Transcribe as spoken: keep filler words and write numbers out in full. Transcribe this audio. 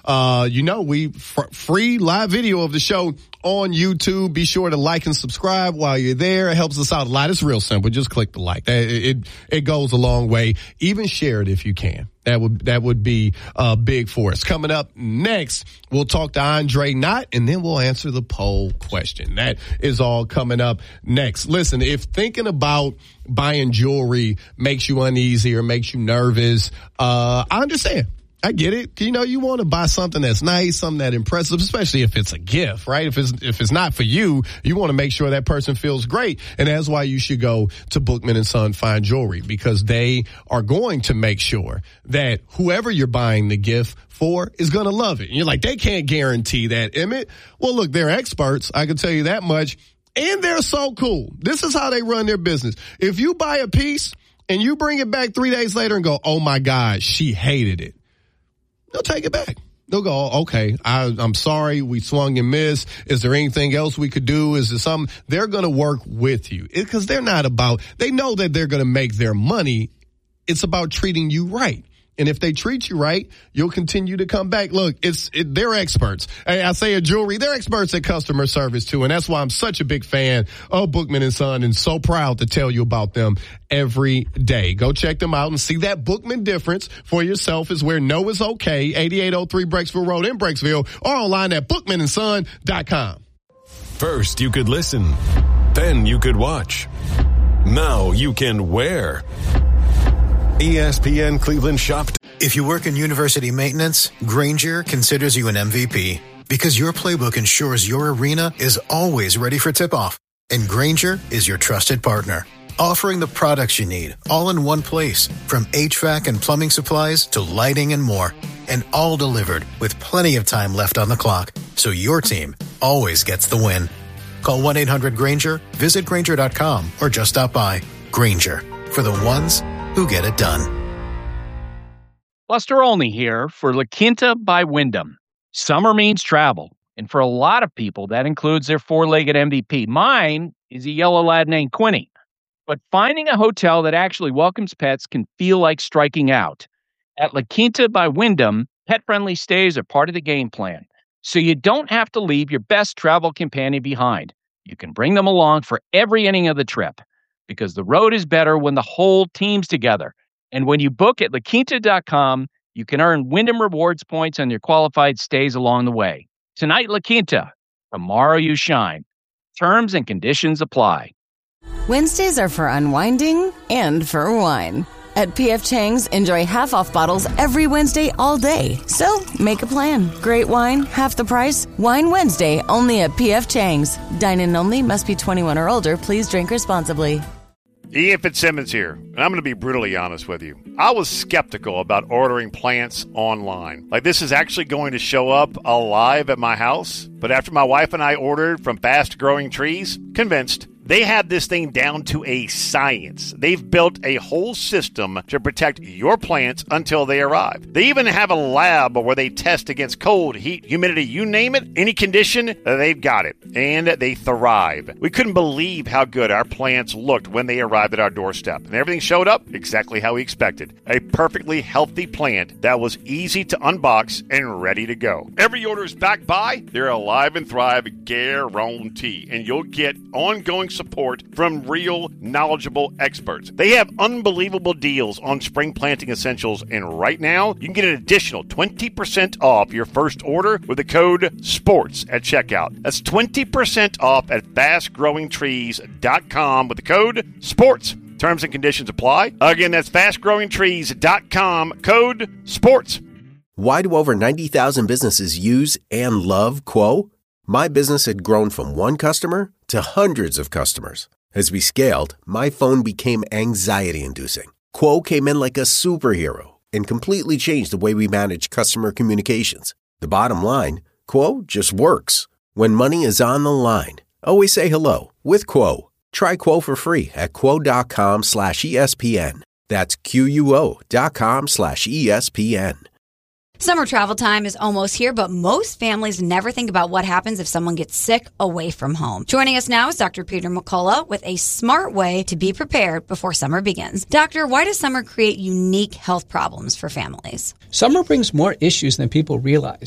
uh, you know, we fr- free live video of the show on YouTube. Be sure to like and subscribe while you're there. It helps us out a lot. It's real simple. Just click the like. It, it, it goes a long way. Even share it if you can. That would, that would be, uh, big for us. Coming up next, we'll talk to Andre Knott and then we'll answer the poll question. That is all coming up next. Listen, if thinking about buying jewelry makes you uneasy or makes you nervous, uh, I understand. I get it. You know, you want to buy something that's nice, something that impressive, especially if it's a gift, right? If it's, if it's not for you, you want to make sure that person feels great. And that's why you should go to Bookman and Son Fine Jewelry, because they are going to make sure that whoever you're buying the gift for is going to love it. And you're like, they can't guarantee that, Emmett. Well, look, they're experts. I can tell you that much. And they're so cool. This is how they run their business. If you buy a piece and you bring it back three days later and go, oh my God, she hated it, they'll take it back. They'll go, okay, I, I'm sorry, we swung and missed. Is there anything else we could do? Is there something? They're going to work with you because they're not about, they know that they're going to make their money. It's about treating you right. And if they treat you right, you'll continue to come back. Look, it's it, they're experts. I, I say a jewelry, they're experts at customer service too. And that's why I'm such a big fan of Bookman and Son and so proud to tell you about them every day. Go check them out and see that Bookman difference for yourself. Is where no is okay. eighty-eight oh three Breaksville Road in Breaksville, or online at bookman and son dot com. First, you could listen. Then you could watch. Now you can wear. E S P N Cleveland Shop. If you work in university maintenance, Grainger considers you an M V P because your playbook ensures your arena is always ready for tip-off. And Grainger is your trusted partner, offering the products you need all in one place, from H V A C and plumbing supplies to lighting and more, and all delivered with plenty of time left on the clock, so your team always gets the win. Call one eight hundred Grainger, visit Grainger dot com, or just stop by. Grainger, for the ones who get it done. Buster Olney here for La Quinta by Wyndham. Summer means travel, and for a lot of people, that includes their four-legged M V P. Mine is a yellow lad named Quinny. But finding a hotel that actually welcomes pets can feel like striking out. At La Quinta by Wyndham, pet-friendly stays are part of the game plan, so you don't have to leave your best travel companion behind. You can bring them along for every inning of the trip, because the road is better when the whole team's together. And when you book at la quinta dot com, you can earn Wyndham Rewards points on your qualified stays along the way. Tonight, La Quinta. Tomorrow, you shine. Terms and conditions apply. Wednesdays are for unwinding and for wine. At P F Chang's, enjoy half-off bottles every Wednesday all day. So, make a plan. Great wine, half the price. Wine Wednesday, only at P F Chang's. Dine-in only, must be twenty-one or older. Please drink responsibly. Ian Fitzsimmons here, and I'm going to be brutally honest with you. I was skeptical about ordering plants online. Like, this is actually going to show up alive at my house. But after my wife and I ordered from Fast Growing Trees, convinced. They have this thing down to a science. They've built a whole system to protect your plants until they arrive. They even have a lab where they test against cold, heat, humidity, you name it, any condition, they've got it. And they thrive. We couldn't believe how good our plants looked when they arrived at our doorstep. And everything showed up exactly how we expected. A perfectly healthy plant that was easy to unbox and ready to go. Every order is backed by their Alive and Thrive guarantee. And you'll get ongoing support from real, knowledgeable experts. They have unbelievable deals on spring planting essentials, and right now, you can get an additional twenty percent off your first order with the code SPORTS at checkout. That's twenty percent off at fast growing trees dot com with the code SPORTS. Terms and conditions apply. Again, that's fast growing trees dot com, code SPORTS. Why do over ninety thousand businesses use and love Quo? My business had grown from one customer to hundreds of customers. As we scaled, my phone became anxiety-inducing. Quo came in like a superhero and completely changed the way we manage customer communications. The bottom line, Quo just works. When money is on the line, always say hello with Quo. Try Quo for free at quo.com slash ESPN. That's Q-U-O dot com slash ESPN. Summer travel time is almost here, but most families never think about what happens if someone gets sick away from home. Joining us now is Doctor Peter McCullough with a smart way to be prepared before summer begins. Doctor, why does summer create unique health problems for families? Summer brings more issues than people realize.